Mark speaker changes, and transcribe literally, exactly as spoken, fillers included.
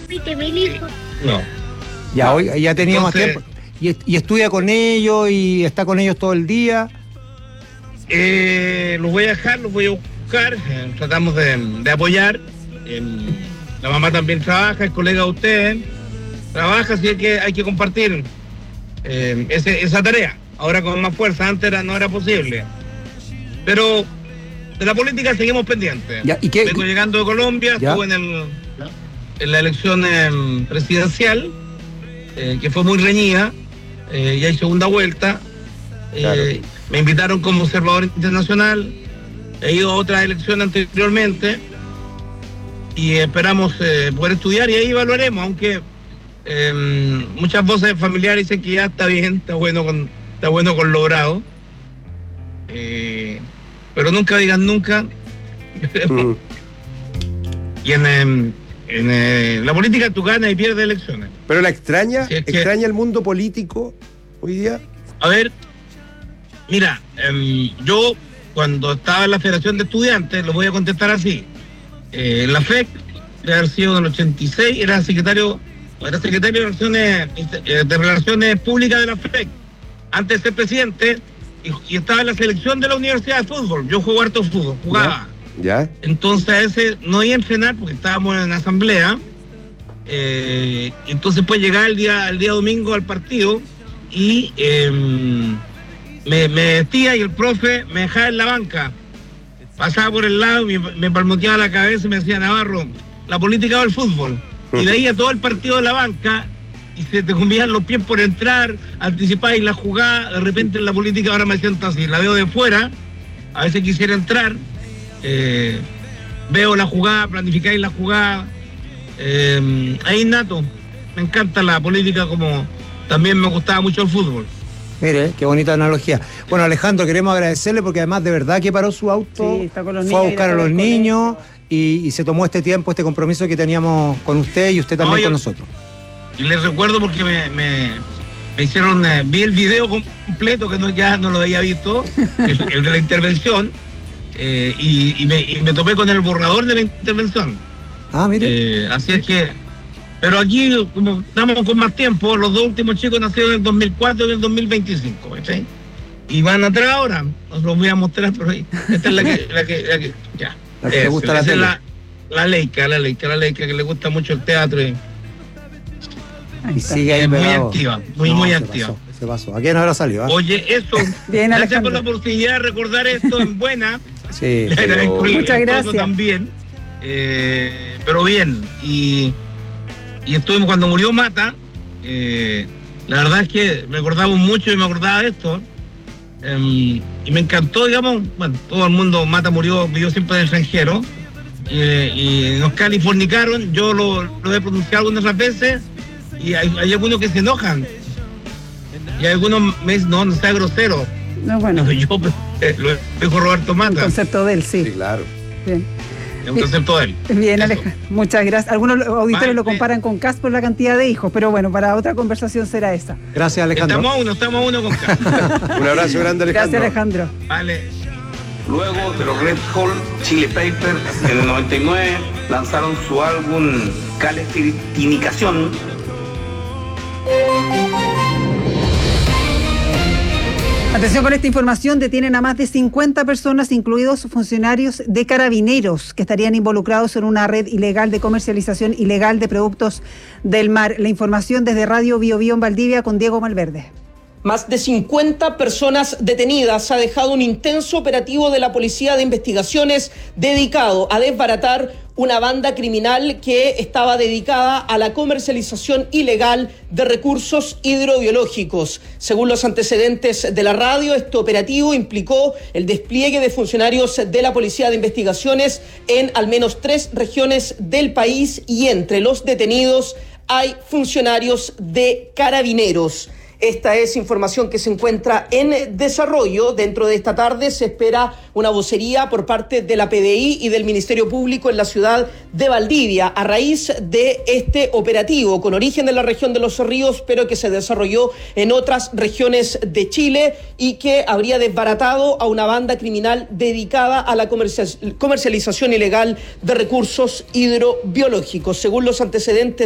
Speaker 1: No.
Speaker 2: Ya, hoy ya tenía más
Speaker 1: Entonces,
Speaker 2: tiempo. Y, y estudia con ellos y está con ellos todo el día.
Speaker 1: Eh, los voy a dejar, los voy a buscar, eh, tratamos de, de apoyar. Eh, la mamá también trabaja, es colega de usted, trabaja, así que hay que compartir eh, ese, esa tarea. Ahora con más fuerza, antes era, no era posible. Pero de la política seguimos pendientes.
Speaker 2: Ya, ¿y qué?
Speaker 1: Vengo llegando de Colombia,
Speaker 2: Ya.
Speaker 1: estuve en, el, en la elección eh, presidencial, eh, que fue muy reñida, eh, ya hay segunda vuelta. Eh,
Speaker 2: Claro.
Speaker 1: Me invitaron como observador internacional, he ido a otras elecciones anteriormente y esperamos eh, poder estudiar y ahí evaluaremos, aunque eh, muchas voces familiares dicen que ya está bien, está bueno con, está bueno con logrado, eh, pero nunca digan nunca.
Speaker 2: Mm.
Speaker 1: Y en, en, en eh, la política tú ganas y pierdes elecciones.
Speaker 3: ¿Pero la extraña?
Speaker 1: Sí, es que-
Speaker 3: ¿Extraña el mundo político hoy día?
Speaker 1: A ver, mira, eh, yo cuando estaba en la Federación de Estudiantes, lo voy a contestar así. Eh, la F E C, de haber sido en el ochenta y seis, era secretario, era secretario de Relaciones, eh, de Relaciones Públicas de la F E C, antes de ser presidente, y, y estaba en la selección de la Universidad de Fútbol. Yo jugué harto fútbol, jugaba.
Speaker 3: ¿Ya?
Speaker 1: Entonces a ese no iba a entrenar porque estábamos en asamblea. Eh, entonces pues llegaba el día, el día domingo al partido y eh, me, me vestía y el profe me dejaba en la banca. Pasaba por el lado, me, me palmoteaba la cabeza y me decía: Navarro, la política del fútbol. Y veía todo el partido de la banca y se te comían los pies por entrar, anticipáis la jugada. De repente en la política ahora me siento así, la veo de fuera, a veces quisiera entrar, eh, veo la jugada, planificáis la jugada. Eh, ahí nato, me encanta la política, como también me gustaba mucho el fútbol.
Speaker 2: Mire, qué bonita analogía. Bueno, Alejandro, queremos agradecerle porque además de verdad que paró su auto,
Speaker 4: Sí, está con los
Speaker 2: fue a
Speaker 4: niños,
Speaker 2: buscar a
Speaker 4: ir a
Speaker 2: los
Speaker 4: todo el
Speaker 2: niños y, y se tomó este tiempo, este compromiso que teníamos con usted y usted también
Speaker 1: No, yo-
Speaker 2: con nosotros.
Speaker 1: Y les recuerdo porque me, me, me hicieron, eh, vi el video completo, que no, ya no lo había visto, el, el de la intervención, eh, y, y, me, y me topé con el borrador de la intervención.
Speaker 2: Ah, mire.
Speaker 1: Eh, así es que, pero aquí, como estamos con más tiempo, los dos últimos chicos nacieron en el dos mil cuatro y en el dos mil veinticinco, ¿sí? Y van atrás ahora, os los voy a mostrar por ahí. Esta es la que, la que, la que ya.
Speaker 2: La que te
Speaker 1: Eso,
Speaker 2: gusta la
Speaker 1: esa es
Speaker 2: tele.
Speaker 1: la, la Leica, la Leica, la Leica, que le gusta mucho el teatro y
Speaker 2: Y sigue ahí
Speaker 1: es muy
Speaker 2: pegado.
Speaker 1: activa, muy,
Speaker 2: No,
Speaker 1: muy
Speaker 2: se
Speaker 1: activa.
Speaker 2: pasó, se pasó. ¿A quién habrá salido? ah?
Speaker 1: Oye, eso,
Speaker 4: Bien,
Speaker 1: gracias
Speaker 4: Alejandro.
Speaker 1: por la posibilidad de recordar esto en buena.
Speaker 2: Sí.
Speaker 1: Le agradezco el
Speaker 4: Muchas
Speaker 1: esposo
Speaker 4: gracias.
Speaker 1: también, eh, pero bien, y, y estuvimos cuando murió Mata, eh, la verdad es que recordamos mucho y me acordaba de esto, eh, y me encantó, digamos, bueno, todo el mundo, Mata murió, vivió siempre en el extranjero, eh, y nos californicaron, yo lo, lo he pronunciado algunas otras veces, y hay, hay algunos que se enojan, y algunos me dicen: no, no sea grosero.
Speaker 4: No, bueno,
Speaker 1: Yo eh, lo dijo Roberto
Speaker 4: el
Speaker 1: Mata,
Speaker 4: concepto de él, sí.
Speaker 3: Sí, claro.
Speaker 4: Bien,
Speaker 1: es un concepto de él.
Speaker 4: bien,
Speaker 1: Eso.
Speaker 4: Alejandro. Muchas gracias. Algunos auditores
Speaker 1: Vale.
Speaker 4: lo comparan con Cas por la cantidad de hijos, pero bueno, para otra conversación será esa.
Speaker 2: Gracias, Alejandro.
Speaker 1: Estamos a uno, estamos a uno con calma.
Speaker 3: Un abrazo grande, Alejandro.
Speaker 4: Gracias, Alejandro.
Speaker 1: Vale.
Speaker 5: Luego de los Red Hot Chili Peppers, en el noventa y nueve lanzaron su álbum Calefitinicación.
Speaker 4: Atención con esta información, detienen a más de cincuenta personas, incluidos funcionarios de Carabineros, que estarían involucrados en una red ilegal de comercialización ilegal de productos del mar. La información desde Radio Bio Bio en Valdivia con Diego Malverde.
Speaker 6: Más de cincuenta personas detenidas ha dejado un intenso operativo de la Policía de Investigaciones dedicado a desbaratar una banda criminal que estaba dedicada a la comercialización ilegal de recursos hidrobiológicos. Según los antecedentes de la radio, este operativo implicó el despliegue de funcionarios de la Policía de Investigaciones en al menos tres regiones del país, y entre los detenidos hay funcionarios de Carabineros. Esta es información que se encuentra en desarrollo. Dentro de esta tarde se espera una vocería por parte de la P D I y del Ministerio Público en la ciudad de Valdivia a raíz de este operativo con origen en la región de Los Ríos, pero que se desarrolló en otras regiones de Chile y que habría desbaratado a una banda criminal dedicada a la comercialización ilegal de recursos hidrobiológicos. Según los antecedentes